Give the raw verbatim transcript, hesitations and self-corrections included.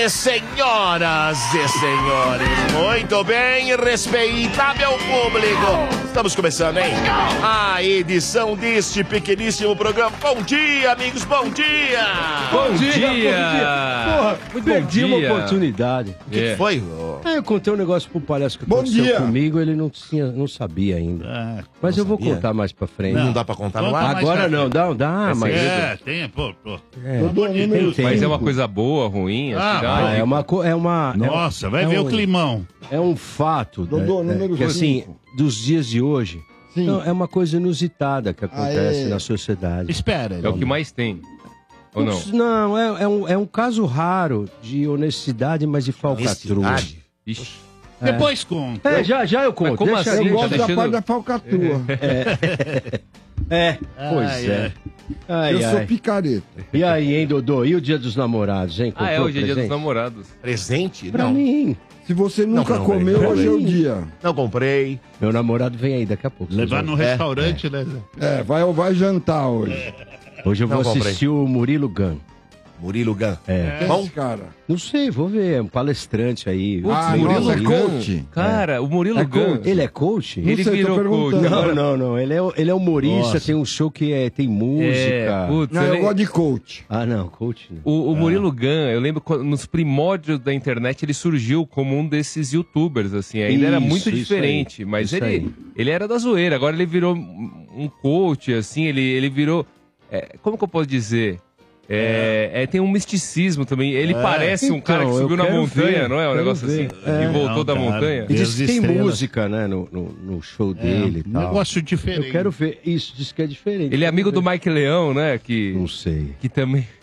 e senhoras e senhores, muito bem, respeitável público, estamos começando, hein? A edição deste pequeníssimo programa. Bom dia, amigos, bom dia! Bom, bom dia! dia. Bom dia. Porra, muito perdi bom dia. uma oportunidade. O que, é. que foi? É, eu contei um negócio pro palhaço que bom aconteceu dia. comigo, ele não, tinha, não sabia ainda. Ah, mas eu vou sabia? contar mais pra frente. Não, não dá pra contar no ar? Agora não, dá, dá, é, mas... É, tem, pô, pô. É. Tem, tem. Mas é uma coisa boa, ruim? Ah, ah, é uma... É uma Nossa, é, vai é ver um, o climão. É um fato, Dodô, né, número que assim, cinco. dos dias de hoje, não, é uma coisa inusitada que acontece Aê. na sociedade. Espera. É o que mais tem. Ou não? Não, é, é, um, é um caso raro de honestidade, mas de falcatrua. Ixi. É. Depois conta. É, já, já eu conto. Mas como Deixa assim? Eu eu- gosto tá da deixando- parte da falcatrua. É, é, pois Ai, é. Ai, Eu sou ai. picareta. E aí, hein, Dodô? E o dia dos namorados, hein? Ah, é Comprou hoje é dia dos presente? namorados. Presente? Pra Não. mim. Se você nunca não, comeu, não, hoje é o não. dia. Não comprei. Meu namorado vem aí daqui a pouco. Levar vocês no vão- restaurante, né? Zé? É, vai, vai jantar hoje. Hoje eu vou Não comprei. assistir o Murilo Gun. Murilo Gun. É. Quem é Bom? esse cara? Não sei, vou ver. É um palestrante aí. Ah, Murilo nossa, é Gun. coach. Cara, o Murilo É Gun. coach. Ele é coach? Não Ele sei, tô virou coach. perguntando. Não, não, não. Ele é, ele é humorista, Nossa. tem um show que é, tem música. É, putz, Não, eu eu lem- gosto de coach. Ah, não, coach não. O, o Murilo Gun, eu lembro quando, nos primórdios da internet, ele surgiu como um desses youtubers, assim. Ainda era Isso, muito isso diferente, aí, mas isso ele, aí. ele era da zoeira. Agora ele virou um coach, assim, ele, ele virou... é, como que eu posso dizer? É, é, tem um misticismo também. Ele parece um cara que Então, eu subiu na quero montanha, ver, não é? Um quero negócio ver. assim. É. E voltou Não, da cara. montanha. E diz Deus que tem estrelas. música, né, no, no, no show dele e Um tal. negócio diferente. Eu quero ver. Isso, diz que é diferente. Ele é Quero amigo ver. do Mike Leão, né? Que, Não sei. que também...